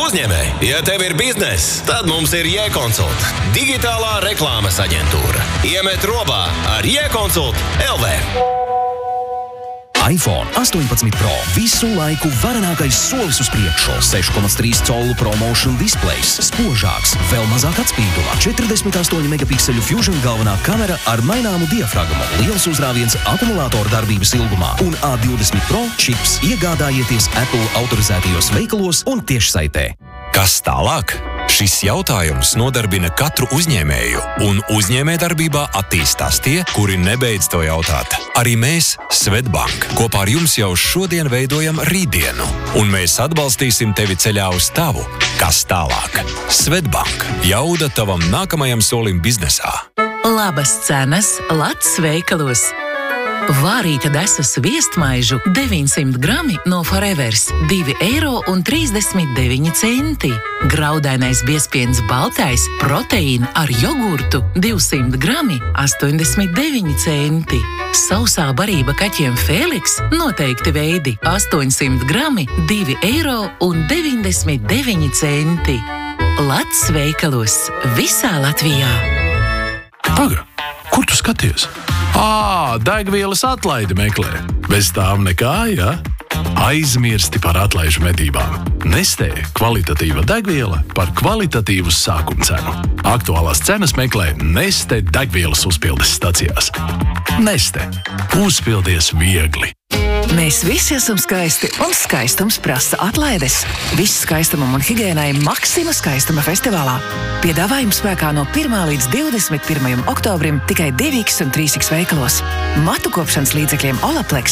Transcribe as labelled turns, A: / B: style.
A: Uzņēmēji, ja tev ir bizness, tad mums ir J-Consult, digitālā reklāmas aģentūra. Iemet robā ar J-Consult LV.
B: iPhone 18 Pro visu laiku varenākais solis uz priekšu. 6,3 colu ProMotion displejs, spožāks, vēl mazāk atspīduma, 48 megapikseļu Fusion galvenā kamera ar maināmu diafragmu, liels uzrāviens akumulātora darbības ilgumā un A20 Pro čips iegādājieties Apple autorizētajos veikalos un tiešsaitē.
C: Kas tālāk? Šis jautājums nodarbina katru uzņēmēju, un uzņēmējdarbībā attīstās tie, kuri nebeidz to jautāt. Arī mēs, Swedbank, kopā ar jums jau šodien veidojam rītdienu, un mēs atbalstīsim tevi ceļā uz tavu. Kas tālāk? Swedbank. Jauda tavam nākamajam solim biznesā.
D: Labas cenas Lats veikalos. Vārīta desas viestmaižu 900 grami no Forevers 2,39 €. Graudainais biezpiens baltais proteīna ar jogurtu 200 grami 89 centi. Sausā barība kaķiem Feliks noteikti veidi 800 grami 2,99 €. Lats veikalos visā Latvijā.
E: Paga, kur tu skaties? Degvielas atlaidi meklē. Bez tām nekā, ja? Aizmirsti par atlaižu medībām. Nestē kvalitatīva degviela par kvalitatīvu sākumcenu. Aktuālās cenas meklē Neste degvielas uzpildes stacijās. Neste. Uzpildies viegli.
F: Mēs visi esam skaisti, un skaistums prasa atlaides. Viss skaistumam un higiēnai Maxima skaistuma festivālā. Piedāvājums spēkā no 1. līdz 21. oktobrim tikai 2x un 3x veikalos. Matu kopšanas līdzekļiem Olaplex